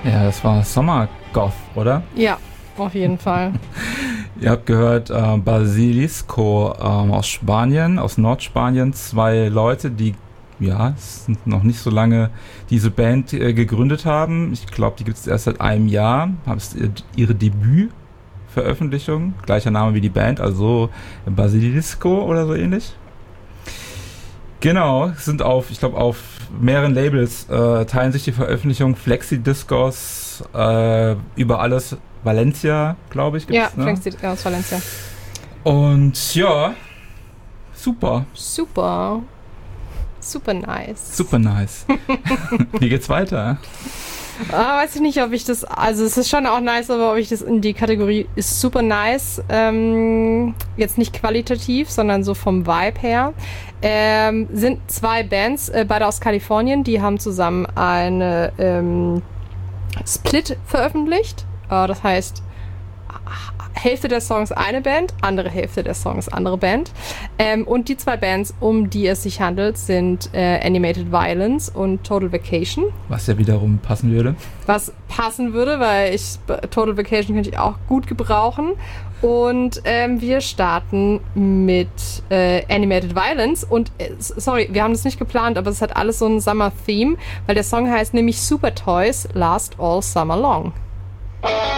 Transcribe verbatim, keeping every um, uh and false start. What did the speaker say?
Ja, das war Summer Goth, oder? Ja, auf jeden Fall. Ihr habt gehört, äh, Basilisco ähm, aus Spanien, aus Nordspanien. Zwei Leute, die, ja, es sind noch nicht so lange diese Band äh, gegründet haben. Ich glaube, die gibt es erst seit einem Jahr. Haben es ihr, ihre Debütveröffentlichung, gleicher Name wie die Band, also Basilisco oder so ähnlich. Genau, sind auf, ich glaube, auf mehreren Labels äh, teilen sich die Veröffentlichung. Flexi Discos, äh, über alles Valencia, glaube ich, gibt's, Ja, ne? Flexi aus Valencia. Und ja, super. Super. Super nice. Super nice. Wie geht's weiter? Ah, weiß ich nicht, ob ich das, also es ist schon auch nice, aber ob ich das in die Kategorie ist super nice, ähm, jetzt nicht qualitativ, sondern so vom Vibe her, ähm, sind zwei Bands, äh, beide aus Kalifornien, die haben zusammen eine ähm, Split veröffentlicht, äh, das heißt, Hälfte der Songs eine Band, andere Hälfte der Songs andere Band. Ähm, und die zwei Bands, um die es sich handelt, sind äh, Animated Violence und Total Vacation. Was ja wiederum passen würde. Was passen würde, weil ich Total Vacation könnte ich auch gut gebrauchen. Und ähm, wir starten mit äh, Animated Violence. Und äh, sorry, wir haben das nicht geplant, aber es hat alles so ein Summer-Theme, weil der Song heißt nämlich Super Toys Last All Summer Long.